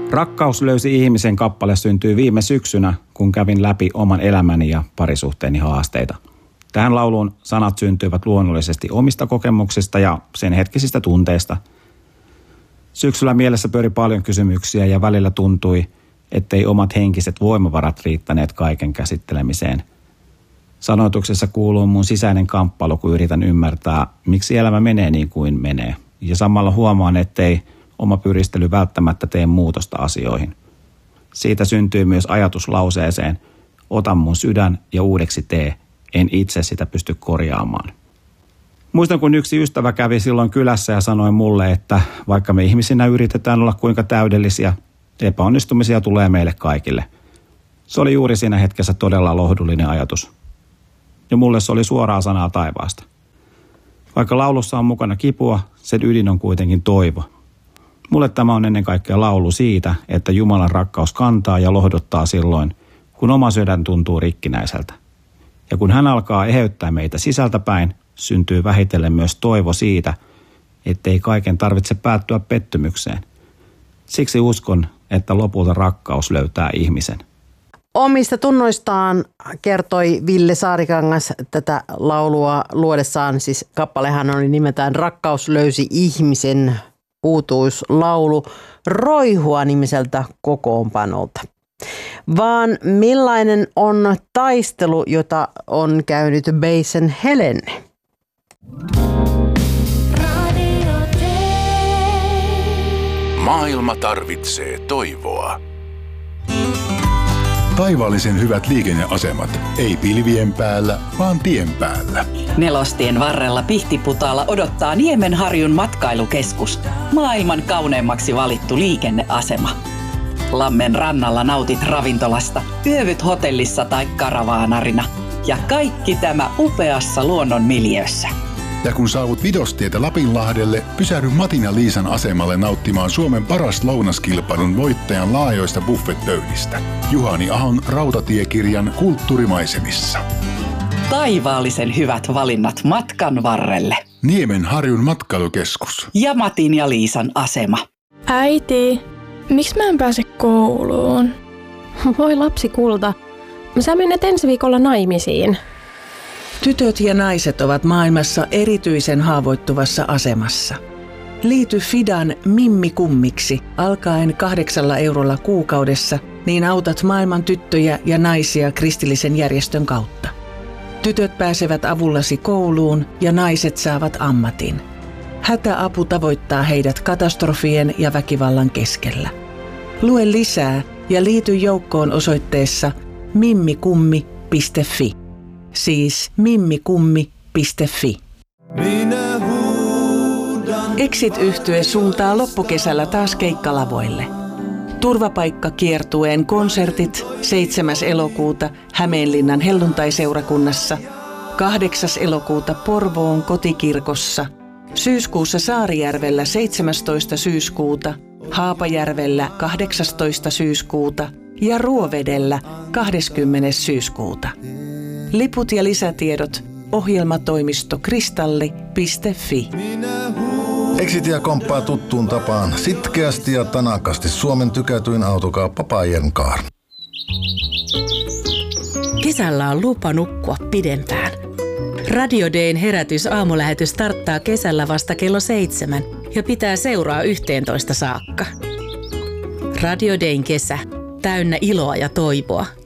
Rakkaus löysi ihmisen kappale syntyi viime syksynä, kun kävin läpi oman elämäni ja parisuhteeni haasteita. Tähän lauluun sanat syntyivät luonnollisesti omista kokemuksista ja sen hetkisistä tunteista. Syksyllä mielessä pyöri paljon kysymyksiä ja välillä tuntui, ettei omat henkiset voimavarat riittäneet kaiken käsittelemiseen. Sanoituksessa kuuluu mun sisäinen kamppailu, kun yritän ymmärtää, miksi elämä menee niin kuin menee. Ja samalla huomaan, ettei oma pyristely välttämättä tee muutosta asioihin. Siitä syntyy myös ajatus lauseeseen, ota mun sydän ja uudeksi tee, en itse sitä pysty korjaamaan. Muistan, kun yksi ystävä kävi silloin kylässä ja sanoi mulle, että vaikka me ihmisinä yritetään olla kuinka täydellisiä, epäonnistumisia tulee meille kaikille. Se oli juuri siinä hetkessä todella lohdullinen ajatus. Ja mulle se oli suoraa sanaa taivaasta. Vaikka laulussa on mukana kipua, sen ydin on kuitenkin toivo. Mulle tämä on ennen kaikkea laulu siitä, että Jumalan rakkaus kantaa ja lohduttaa silloin, kun oma sydän tuntuu rikkinäiseltä. Ja kun hän alkaa eheyttää meitä sisältäpäin, syntyy vähitellen myös toivo siitä, ettei kaiken tarvitse päättyä pettymykseen. Siksi uskon, että lopulta rakkaus löytää ihmisen. Omista tunnoistaan kertoi Ville Saarikangas tätä laulua luodessaan. Siis kappalehan oli nimeltään Rakkaus löysi ihmisen, uutuuslaulu Roihua nimiseltä kokoonpanolta. Vaan millainen on taistelu, jota on käynyt Beisen Helenne? Maailma tarvitsee toivoa. Taivaallisen hyvät liikenneasemat. Ei pilvien päällä, vaan tien päällä. Nelostien varrella Pihtiputaalla odottaa Niemenharjun matkailukeskus. Maailman kauneimmaksi valittu liikenneasema. Lammen rannalla nautit ravintolasta, yövyt hotellissa tai karavaanarina. Ja kaikki tämä upeassa luonnon miljöössä. Ja kun saavut Vidostietä Lapinlahdelle, pysähdy Matin ja Liisan asemalle nauttimaan Suomen paras lounaskilpailun voittajan laajoista buffetpöydistä. Juhani Ahon rautatiekirjan Kulttuurimaisemissa. Taivaallisen hyvät valinnat matkan varrelle. Niemenharjun matkailukeskus. Ja Matin ja Liisan asema. Äiti, miksi mä en pääse kouluun? Voi lapsi kulta, sä menet ensi viikolla naimisiin. Tytöt ja naiset ovat maailmassa erityisen haavoittuvassa asemassa. Liity Fidan Mimmi Kummiksi alkaen 8 eurolla kuukaudessa, niin autat maailman tyttöjä ja naisia kristillisen järjestön kautta. Tytöt pääsevät avullasi kouluun ja naiset saavat ammatin. Hätäapu tavoittaa heidät katastrofien ja väkivallan keskellä. Lue lisää ja liity joukkoon osoitteessa mimmikummi.fi. Siis mimmikummi.fi. Exit-yhtye suuntaa loppukesällä taas keikkalavoille. Turvapaikkakiertueen konsertit 7. elokuuta Hämeenlinnan helluntaiseurakunnassa, 8. elokuuta Porvoon kotikirkossa, syyskuussa Saarijärvellä 17. syyskuuta, Haapajärvellä 18. syyskuuta ja Ruovedellä 20. syyskuuta. Liput ja lisätiedot ohjelmatoimisto kristalli.fi. Exitia komppaa tuttuun tapaan sitkeästi ja tanakasti Suomen tykätyin autokauppa Bajern Car. Kesällä on lupa nukkua pidempään. Radio Dayn herätys aamulähetys starttaa kesällä vasta kello 7 ja pitää seuraa 11 saakka. Radio Dayn kesä, täynnä iloa ja toivoa.